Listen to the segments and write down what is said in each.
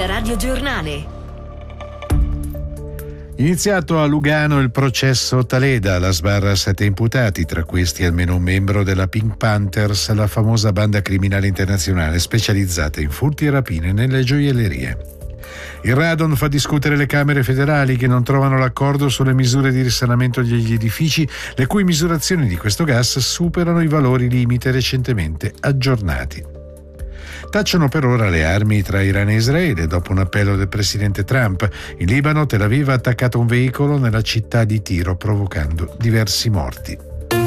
radiogiornale. Iniziato a Lugano il processo Taleda, la sbarra a 7 imputati, tra questi almeno un membro della Pink Panthers, la famosa banda criminale internazionale specializzata in furti e rapine nelle gioiellerie. Il radon fa discutere le Camere federali che non trovano l'accordo sulle misure di risanamento degli edifici, le cui misurazioni di questo gas superano i valori limite recentemente aggiornati. Tacciono per ora le armi tra Iran e Israele dopo un appello del presidente Trump. In Libano, Tel Aviv ha attaccato un veicolo nella città di Tiro, provocando diversi morti.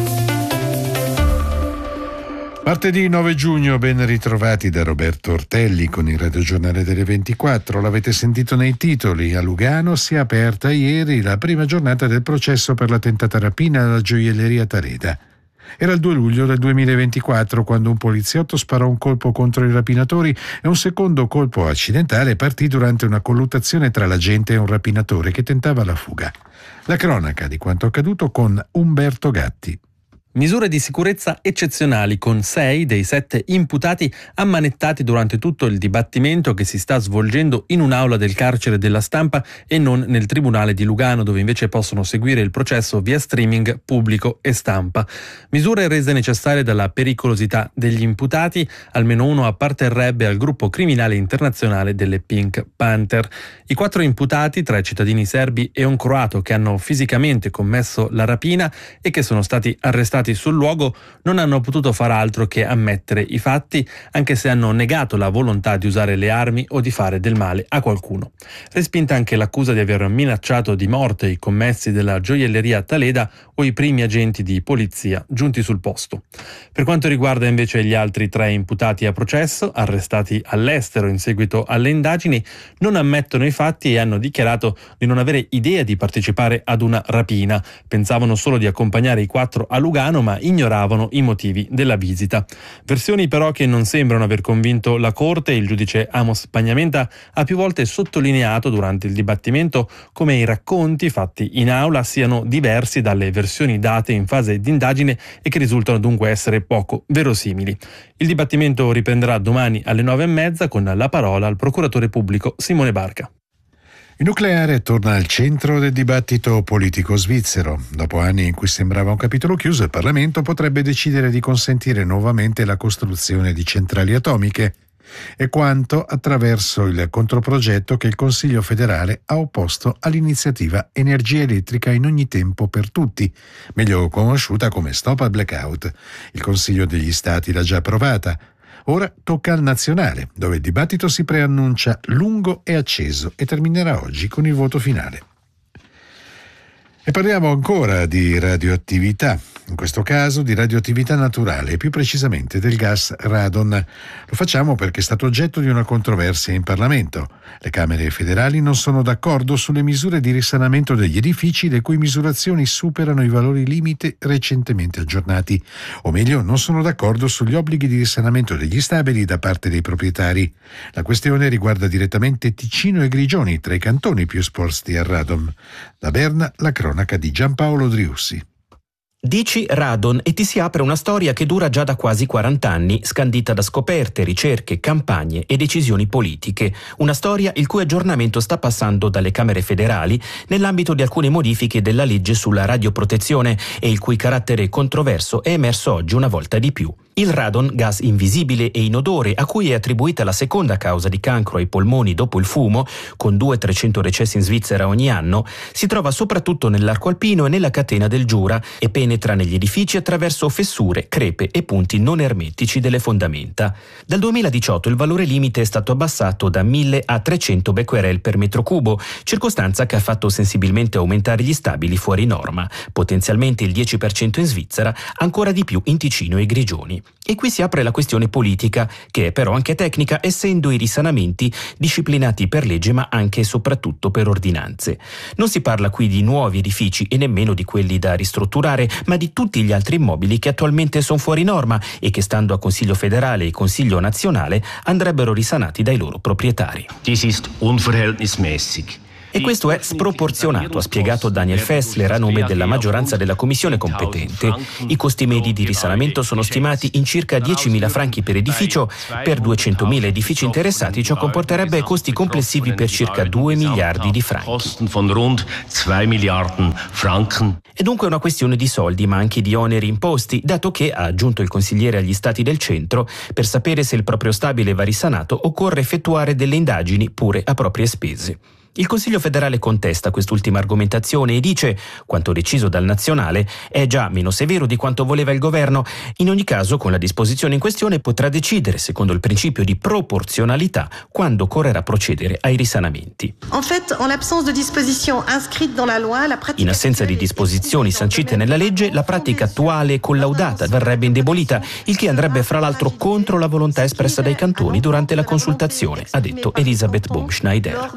Martedì 9 giugno, ben ritrovati da Roberto Ortelli con il radiogiornale delle 24. L'avete sentito nei titoli. A Lugano si è aperta ieri la prima giornata del processo per la tentata rapina alla gioielleria Taleda. Era il 2 luglio del 2024 quando un poliziotto sparò un colpo contro i rapinatori e un secondo colpo accidentale partì durante una colluttazione tra l'agente e un rapinatore che tentava la fuga. La cronaca di quanto accaduto con Umberto Gatti. Misure di sicurezza eccezionali con 6 dei 7 imputati ammanettati durante tutto il dibattimento che si sta svolgendo in un'aula del carcere della Stampa e non nel tribunale di Lugano, dove invece possono seguire il processo via streaming pubblico e stampa. Misure rese necessarie dalla pericolosità degli imputati, almeno uno apparterrebbe al gruppo criminale internazionale delle Pink Panther. I 4 imputati, 3 cittadini serbi e un croato che hanno fisicamente commesso la rapina e che sono stati arrestati sul luogo, non hanno potuto far altro che ammettere i fatti, anche se hanno negato la volontà di usare le armi o di fare del male a qualcuno. Respinta anche l'accusa di aver minacciato di morte i commessi della gioielleria Taleda o i primi agenti di polizia giunti sul posto. Per quanto riguarda invece gli altri 3 imputati a processo, arrestati all'estero in seguito alle indagini, non ammettono i fatti e hanno dichiarato di non avere idea di partecipare ad una rapina. Pensavano solo di accompagnare i 4 a Lugano, ma ignoravano i motivi della visita. Versioni però che non sembrano aver convinto la Corte. Il giudice Amos Pagnamenta ha più volte sottolineato durante il dibattimento come i racconti fatti in aula siano diversi dalle versioni date in fase di indagine e che risultano dunque essere poco verosimili. Il dibattimento riprenderà domani alle 9:30 con la parola al procuratore pubblico Simone Barca. Il nucleare torna al centro del dibattito politico svizzero. Dopo anni in cui sembrava un capitolo chiuso, il Parlamento potrebbe decidere di consentire nuovamente la costruzione di centrali atomiche, e quanto attraverso il controprogetto che il Consiglio federale ha opposto all'iniziativa Energia elettrica in ogni tempo per tutti, meglio conosciuta come Stop al Blackout. Il Consiglio degli Stati l'ha già approvata. Ora tocca al nazionale, dove il dibattito si preannuncia lungo e acceso e terminerà oggi con il voto finale. E parliamo ancora di radioattività, in questo caso di radioattività naturale, più precisamente del gas radon. Lo facciamo perché è stato oggetto di una controversia in Parlamento. Le Camere federali non sono d'accordo sulle misure di risanamento degli edifici le cui misurazioni superano i valori limite recentemente aggiornati, o meglio, non sono d'accordo sugli obblighi di risanamento degli stabili da parte dei proprietari. La questione riguarda direttamente Ticino e Grigioni, tra i cantoni più esposti al radon. Da Berna, la cronaca di Giampaolo Driussi. Dici radon e ti si apre una storia che dura già da quasi 40 anni, scandita da scoperte, ricerche, campagne e decisioni politiche. Una storia il cui aggiornamento sta passando dalle Camere federali nell'ambito di alcune modifiche della legge sulla radioprotezione e il cui carattere controverso è emerso oggi una volta di più. Il radon, gas invisibile e inodore a cui è attribuita la seconda causa di cancro ai polmoni dopo il fumo, con 200-300 decessi in Svizzera ogni anno, si trova soprattutto nell'arco alpino e nella catena del Giura e penetra negli edifici attraverso fessure, crepe e punti non ermetici delle fondamenta. Dal 2018 il valore limite è stato abbassato da 1000 a 300 becquerel per metro cubo, circostanza che ha fatto sensibilmente aumentare gli stabili fuori norma, potenzialmente il 10% in Svizzera, ancora di più in Ticino e Grigioni. E qui si apre la questione politica, che è però anche tecnica, essendo i risanamenti disciplinati per legge ma anche e soprattutto per ordinanze. Non si parla qui di nuovi edifici e nemmeno di quelli da ristrutturare, ma di tutti gli altri immobili che attualmente sono fuori norma e che, stando a Consiglio federale e Consiglio nazionale, andrebbero risanati dai loro proprietari. Dies ist unverhältnismäßig. E questo è sproporzionato, ha spiegato Daniel Fessler a nome della maggioranza della commissione competente. I costi medi di risanamento sono stimati in circa 10.000 franchi per edificio. Per 200.000 edifici interessati ciò comporterebbe costi complessivi per circa 2 miliardi di franchi. È dunque una questione di soldi ma anche di oneri imposti, dato che, ha aggiunto il consigliere agli stati del centro, per sapere se il proprio stabile va risanato occorre effettuare delle indagini pure a proprie spese. Il Consiglio federale contesta quest'ultima argomentazione e dice: quanto deciso dal nazionale è già meno severo di quanto voleva il governo. In ogni caso, con la disposizione in questione potrà decidere, secondo il principio di proporzionalità, quando occorrerà procedere ai risanamenti. In assenza di disposizioni sancite nella legge, la pratica attuale e collaudata verrebbe indebolita, il che andrebbe fra l'altro contro la volontà espressa dai cantoni durante la consultazione, ha detto Elisabeth Baumschneider.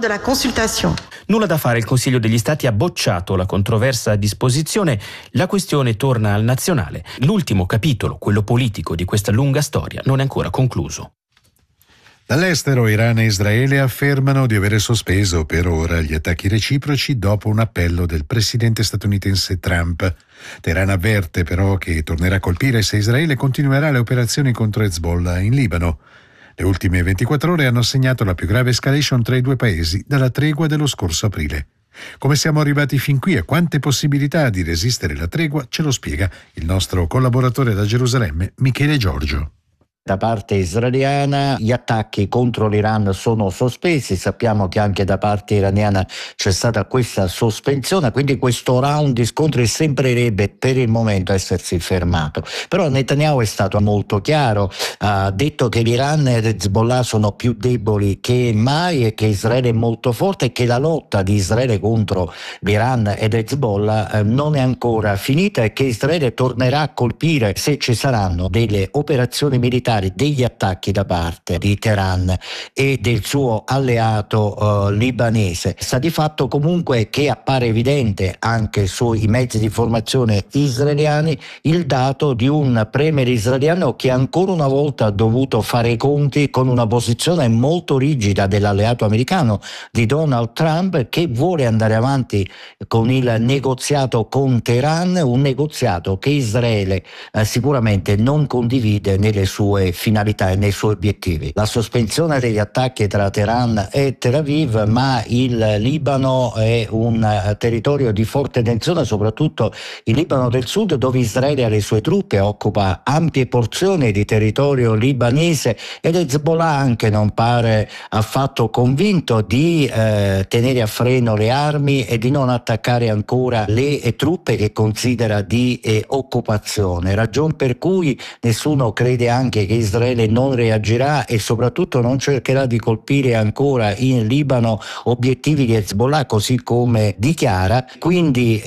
Nulla da fare, il Consiglio degli Stati ha bocciato la controversa disposizione, la questione torna al nazionale. L'ultimo capitolo, quello politico di questa lunga storia, non è ancora concluso. Dall'estero, Iran e Israele affermano di avere sospeso per ora gli attacchi reciproci dopo un appello del presidente statunitense Trump. Teheran avverte però che tornerà a colpire se Israele continuerà le operazioni contro Hezbollah in Libano. Le ultime 24 ore hanno segnato la più grave escalation tra i due paesi dalla tregua dello scorso aprile. Come siamo arrivati fin qui e quante possibilità di resistere la tregua ce lo spiega il nostro collaboratore da Gerusalemme, Michele Giorgio. Da parte israeliana gli attacchi contro l'Iran sono sospesi, sappiamo che anche da parte iraniana c'è stata questa sospensione, quindi questo round di scontri sembrerebbe per il momento essersi fermato. Però Netanyahu è stato molto chiaro, ha detto che l'Iran ed Hezbollah sono più deboli che mai e che Israele è molto forte e che la lotta di Israele contro l'Iran ed Hezbollah non è ancora finita e che Israele tornerà a colpire se ci saranno delle operazioni militari, degli attacchi da parte di Teheran e del suo alleato libanese. Sta di fatto comunque che appare evidente anche sui mezzi di informazione israeliani il dato di un premier israeliano che ancora una volta ha dovuto fare i conti con una posizione molto rigida dell'alleato americano di Donald Trump, che vuole andare avanti con il negoziato con Teheran, un negoziato che Israele sicuramente non condivide nelle sue finalità e nei suoi obiettivi. La sospensione degli attacchi tra Teheran e Tel Aviv, ma il Libano è un territorio di forte tensione, soprattutto il Libano del Sud, dove Israele ha le sue truppe, occupa ampie porzioni di territorio libanese, ed Hezbollah anche non pare affatto convinto di tenere a freno le armi e di non attaccare ancora le truppe che considera di occupazione, ragion per cui nessuno crede anche che Israele non reagirà e soprattutto non cercherà di colpire ancora in Libano obiettivi di Hezbollah, così come dichiara. Quindi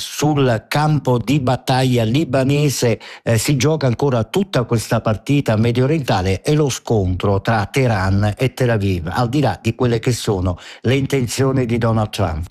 sul campo di battaglia libanese si gioca ancora tutta questa partita mediorientale e lo scontro tra Teheran e Tel Aviv, al di là di quelle che sono le intenzioni di Donald Trump.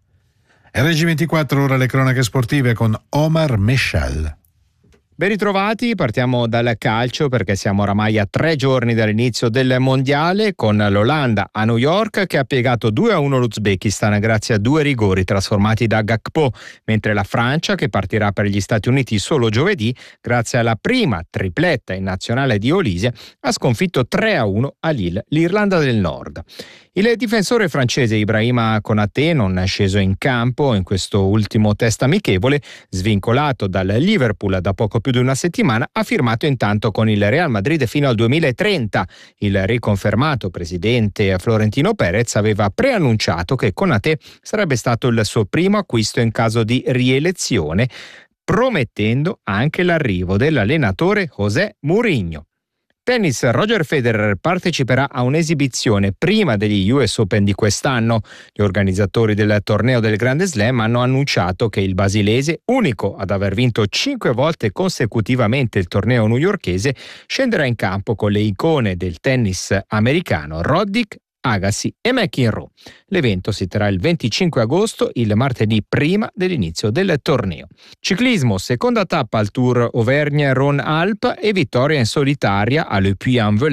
RG24, ora le cronache sportive con Omar Meshal. Ben ritrovati, partiamo dal calcio perché siamo oramai a 3 giorni dall'inizio del mondiale, con l'Olanda a New York che ha piegato 2-1 l'Uzbekistan grazie a 2 rigori trasformati da Gakpo, mentre la Francia, che partirà per gli Stati Uniti solo giovedì grazie alla prima tripletta in nazionale di Olise, ha sconfitto 3-1 a Lille l'Irlanda del Nord. Il difensore francese Ibrahima Konaté, non sceso in campo in questo ultimo test amichevole, svincolato dal Liverpool da poco più di una settimana, ha firmato intanto con il Real Madrid fino al 2030. Il riconfermato presidente Florentino Perez aveva preannunciato che Konaté sarebbe stato il suo primo acquisto in caso di rielezione, promettendo anche l'arrivo dell'allenatore José Mourinho. Tennis, Roger Federer parteciperà a un'esibizione prima degli US Open di quest'anno. Gli organizzatori del torneo del Grande Slam hanno annunciato che il basilese, unico ad aver vinto 5 volte consecutivamente il torneo newyorkese, scenderà in campo con le icone del tennis americano Roddick, Agassi e McEnroe. L'evento si terrà il 25 agosto, il martedì prima dell'inizio del torneo. Ciclismo, seconda tappa al Tour Auvergne-Rhône-Alpes e vittoria in solitaria a Le Puy-en-Velay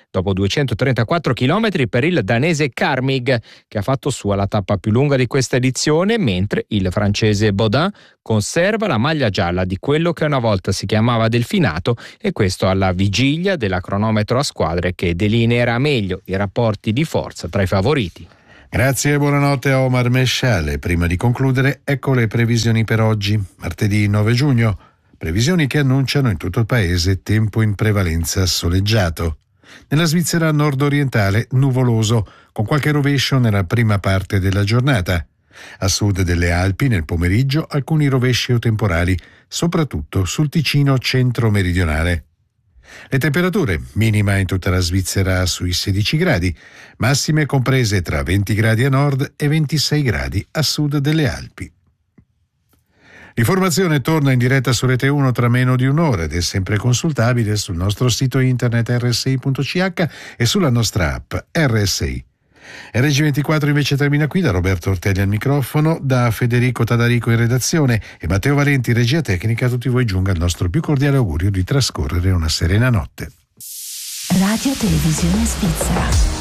dopo 234 km per il danese Karmig, che ha fatto sua la tappa più lunga di questa edizione, mentre il francese Baudin conserva la maglia gialla di quello che una volta si chiamava Delfinato, e questo alla vigilia della cronometro a squadre che delineerà meglio i rapporti di forza tra i favoriti. Grazie e buonanotte a Omar Mesciale. Prima di concludere, ecco le previsioni per oggi, martedì 9 giugno. Previsioni che annunciano in tutto il paese tempo in prevalenza soleggiato. Nella Svizzera nord-orientale nuvoloso, con qualche rovescio nella prima parte della giornata. A sud delle Alpi nel pomeriggio alcuni rovesci o temporali, soprattutto sul Ticino centro-meridionale. Le temperature, minima in tutta la Svizzera sui 16 gradi, massime comprese tra 20 gradi a nord e 26 gradi a sud delle Alpi. L'informazione torna in diretta su Rete 1 tra meno di un'ora ed è sempre consultabile sul nostro sito internet rsi.ch e sulla nostra app RSI. RG24 invece termina qui. Da Roberto Ortelli al microfono, da Federico Tadarico in redazione e Matteo Valenti regia tecnica. A tutti voi giunga il nostro più cordiale augurio di trascorrere una serena notte. Radio Televisione Svizzera.